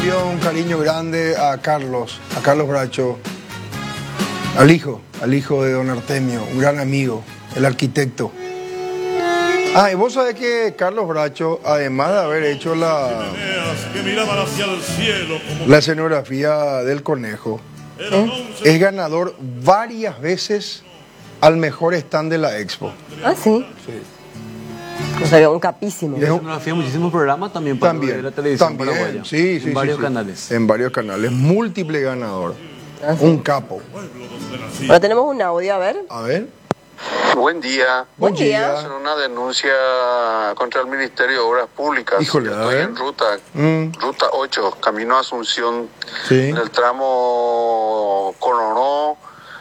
Un cariño grande a Carlos Bracho, al hijo de don Artemio, un gran amigo, el arquitecto. Y vos sabés que Carlos Bracho, además de haber hecho la escenografía del conejo, es ganador varias veces al mejor stand de la Expo. Ah, sí. Sí. O sea, un capísimo. Y escenografía muchísimos programas también para la televisión paraguaya. Sí, en varios canales. En varios canales. Múltiple ganador. Ah, sí. Un capo. Ahora tenemos un audio, a ver. A ver. Buen día. Buen día. Hacen una denuncia contra el Ministerio de Obras Públicas. Híjole, Yo a estoy ver. en ruta 8, camino a Asunción, Sí. en el tramo Coronó,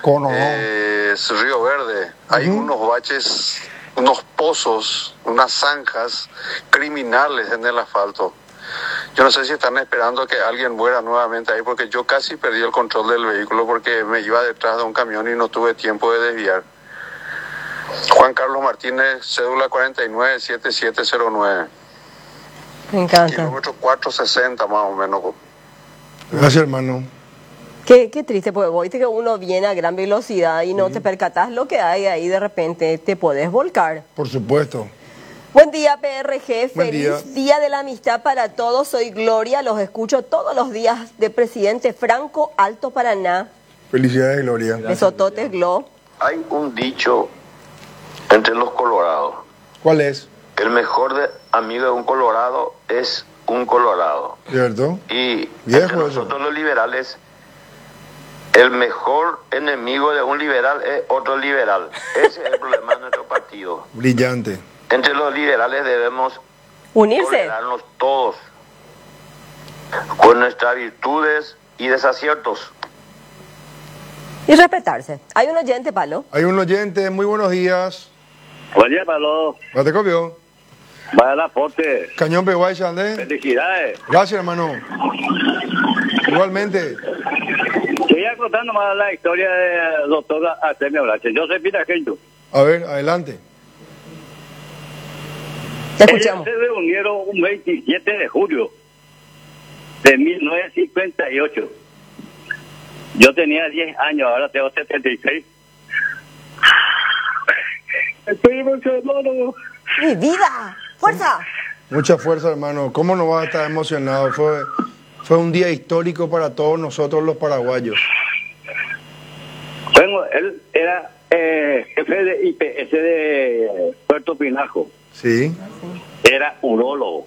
Río Verde. Hay unos baches, unos pozos, unas zanjas criminales en el asfalto. Yo no sé si están esperando que alguien muera nuevamente ahí, porque yo casi perdí el control del vehículo porque me iba detrás de un camión y no tuve tiempo de desviar. Juan Carlos Martínez, cédula 497709. Me encanta. Kilómetro 460 más o menos. Gracias, hermano. Qué triste, porque viste que uno viene a gran velocidad y no te percatas lo que hay ahí, de repente te podés volcar. Por supuesto. Buen día, PRG. Buen Feliz día de la Amistad para todos. Soy Gloria. Los escucho todos los días de Presidente Franco, Alto Paraná. Felicidades, Gloria. Besototes, Glo. Hay un dicho entre los colorados. ¿Cuál es? El mejor amigo de un colorado es un colorado. ¿Cierto? Y Viejo entre eso. nosotros los liberales, el mejor enemigo de un liberal es otro liberal. Ese es el problema de nuestro partido. Brillante. Entre los liberales debemos Unirse. tolerarnos todos, con nuestras virtudes y desaciertos. Y respetarse. Hay un oyente, Palo. Hay un oyente, muy buenos días. Buen día, Pablo. ¿Te copió? Vaya el aporte. Cañón Peguay, Chandé. Felicidades. Gracias, hermano. Igualmente. Quería contar nomás la historia del doctor Artemio Bracho. Yo soy pinaqueño. A ver, adelante. Te escuchamos. Ellos se reunieron un 27 de julio de 1958. Yo tenía 10 años, ahora tengo 76. Estoy emocionado. ¡Mi vida! ¡Fuerza! Mucha fuerza, hermano. ¿Cómo no vas a estar emocionado? Fue un día histórico para todos nosotros los paraguayos. Bueno, él era jefe de IPS de Puerto Pinajo. Sí. Era urólogo,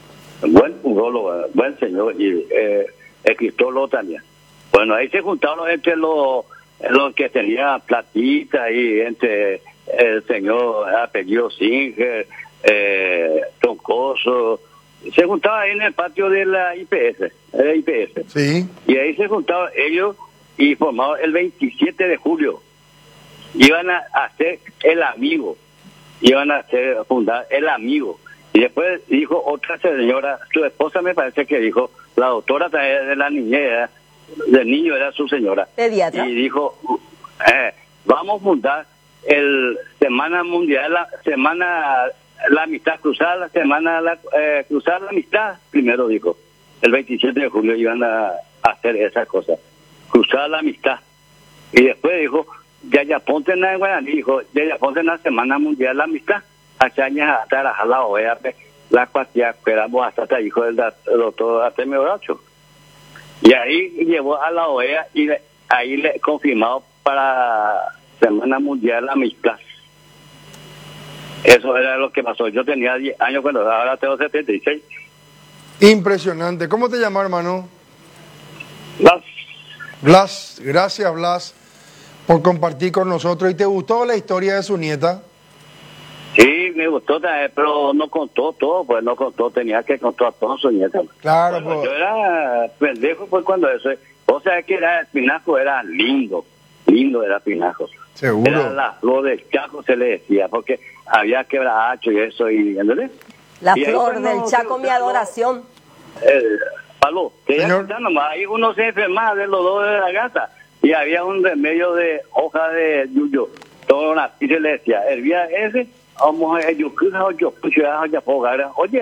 buen señor, y escritor también. Bueno, ahí se juntaron entre los que tenía platita y entre el señor apellido Singer, Troncoso. Se juntaban ahí en el patio de la IPS, Sí. y ahí se juntaban ellos y formaron el 27 de julio. Iban a hacer el amigo, fundar el amigo. Y después dijo otra señora, su esposa me parece que dijo, la doctora de la niñez, del niño era su señora. Pediatra. Y dijo, vamos a fundar el Semana Mundial, la amistad, cruzar la amistad, primero dijo. El 27 de julio iban a hacer esas cosas, cruzar la amistad. Y después dijo, ya ponte en la Guaraní, dijo, ya ponte en la Semana Mundial de la Amistad. Hachañas hasta la OEA, la cuantía que éramos hasta hijo del doctor Artemio Bracho. Y ahí llevó a la OEA y ahí le confirmado para Semana Mundial de la Amistad. Eso era lo que pasó. Yo tenía 10 años cuando ahora tengo 76. Impresionante. ¿Cómo te llamas, hermano? Blas. Gracias, Blas, por compartir con nosotros. ¿Y te gustó la historia de su nieta? Sí, me gustó, pero no contó todo, pues no contó, tenía que contar todo su nieta. Claro, Bueno, pues. yo era pendejo pues cuando eso, o sea que era el Pinajo, era lindo era Pinajo. Seguro. Era la flor del Chaco, se le decía, porque había quebracho y eso, y ¿entendés? La Y ahí, flor bueno, del Chaco, mi adoración. Pablo, quería Señor. contar nomás, ahí uno se enfermaba de los dos de la gata, y había un remedio de hoja de yuyo, todo y se le decía, el día ese, vamos a yo, oye,